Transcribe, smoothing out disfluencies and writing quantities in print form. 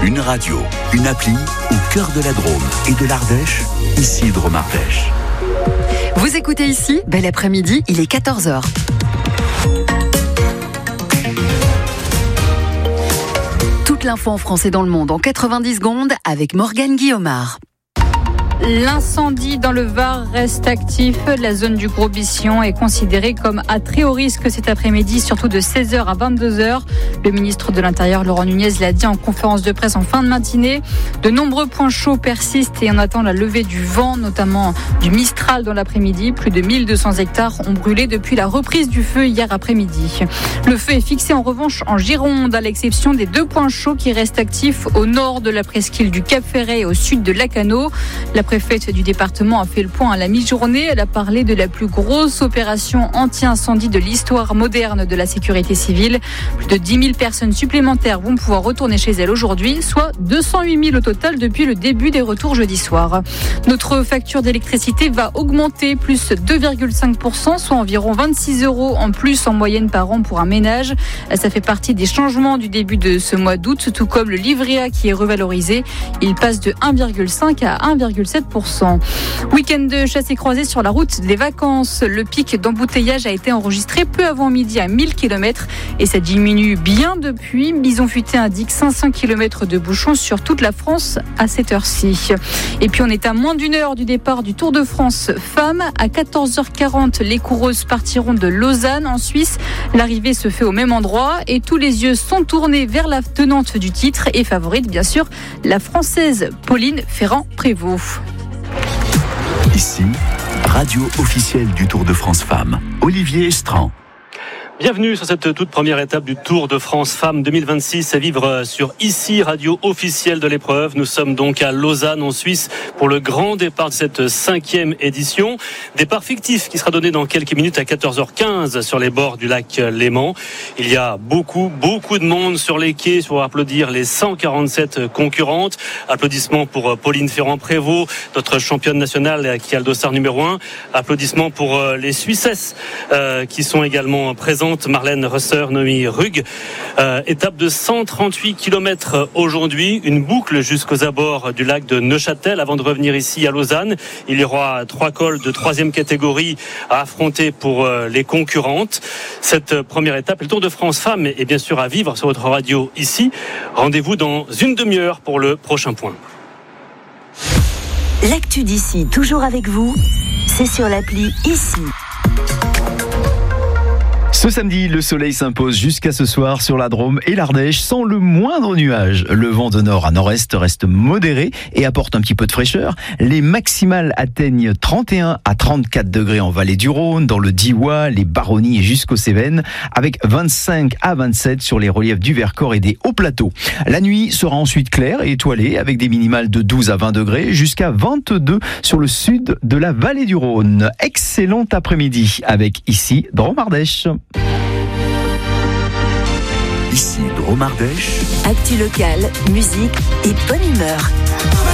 Une radio, une appli au cœur de la Drôme et de l'Ardèche, ici Drôme Ardèche. Vous écoutez ici, bel après-midi, il est 14h. Toute l'info en français dans le monde en 90 secondes avec Morgane Guillaumard. L'incendie dans le Var reste actif. La zone du Gros Bission est considérée comme à très haut risque cet après-midi, surtout de 16h à 22h. Le ministre de l'Intérieur, Laurent Nunez, l'a dit en conférence de presse en fin de matinée. De nombreux points chauds persistent et on attend la levée du vent, notamment du Mistral dans l'après-midi. Plus de 1200 hectares ont brûlé depuis la reprise du feu hier après-midi. Le feu est fixé en revanche en Gironde, à l'exception des 2 points chauds qui restent actifs au nord de la presqu'île du Cap-Ferret et au sud de Lacanau. La préfète du département a fait le point à la mi-journée. Elle a parlé de la plus grosse opération anti-incendie de l'histoire moderne de la sécurité civile. Plus de 10 000 personnes supplémentaires vont pouvoir retourner chez elles aujourd'hui, soit 208 000 au total depuis le début des retours jeudi soir. Notre facture d'électricité va augmenter, plus 2,5%, soit environ 26 € en plus en moyenne par an pour un ménage. Ça fait partie des changements du début de ce mois d'août, tout comme le livret A qui est revalorisé. Il passe de 1,5 à 1,7%. Week-end de chasse et croisée sur la route des vacances. Le pic d'embouteillage a été enregistré peu avant midi à 1000 km et ça diminue bien depuis. Bison Futé indique 500 km de bouchons sur toute la France à cette heure-ci. Et puis on est à moins d'une heure du départ du Tour de France femmes. À 14h40, les coureuses partiront de Lausanne en Suisse. L'arrivée se fait au même endroit et tous les yeux sont tournés vers la tenante du titre et favorite bien sûr, la Française Pauline Ferrand-Prévot. Ici, radio officielle du Tour de France Femmes, Olivier Estran. Bienvenue sur cette toute première étape du Tour de France Femmes 2026 à vivre sur ici, radio officielle de l'épreuve. Nous sommes donc à Lausanne en Suisse pour le grand départ de cette 5e édition. Départ fictif qui sera donné dans quelques minutes à 14h15 sur les bords du lac Léman. Il y a beaucoup de monde sur les quais pour applaudir les 147 concurrentes. Applaudissements pour Pauline Ferrand-Prévot, notre championne nationale qui a le dossard numéro 1. Applaudissements pour les Suissesses qui sont également présentes. Marlène Rösser, Noémie Rugg. Étape de 138 km aujourd'hui, une boucle jusqu'aux abords du lac de Neuchâtel avant de revenir ici à Lausanne. Il y aura 3 cols de 3e catégorie à affronter pour les concurrentes. Cette première étape, le Tour de France Femmes, est bien sûr à vivre sur votre radio ici. Rendez-vous dans une demi-heure pour le prochain point. L'actu d'ici, toujours avec vous, c'est sur l'appli Ici. Ce samedi, le soleil s'impose jusqu'à ce soir sur la Drôme et l'Ardèche sans le moindre nuage. Le vent de nord à nord-est reste modéré et apporte un petit peu de fraîcheur. Les maximales atteignent 31 à 34 degrés en vallée du Rhône, dans le Diois, les Baronnies et jusqu'aux Cévennes, avec 25 à 27 sur les reliefs du Vercors et des hauts plateaux. La nuit sera ensuite claire et étoilée avec des minimales de 12 à 20 degrés jusqu'à 22 sur le sud de la vallée du Rhône. Excellent après-midi avec ici Drôme Ardèche. Ici Drôme Ardèche. Actu locale, musique et bonne humeur.